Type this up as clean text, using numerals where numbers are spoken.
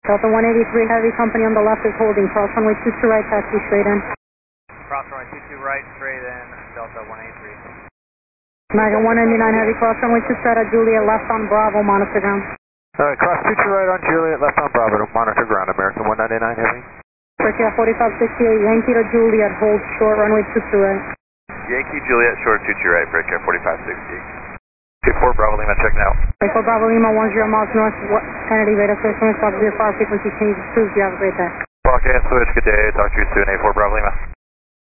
Delta 183 Heavy Company on the left is holding. Cross runway 22 right, taxi straight in. Cross runway 22 right, straight in, Delta 183. American 199 Heavy, cross runway 2 straight at Juliet, left on Bravo, monitor ground. Alright, cross 22 right on Juliet, left on Bravo, monitor ground, American 199 Heavy. Turkey 4568, Yankee to Juliet, hold short, runway 22 right. Yankee Juliet, short 22 right, break at 4568. Okay, 4 Bravo Lima, check now. 4 Bravo Lima, 10 miles north, Kennedy, radar station, response to your fire frequency changes, you have a great day. Block and switch, good day, talk to you soon, A4 Bravo Lima.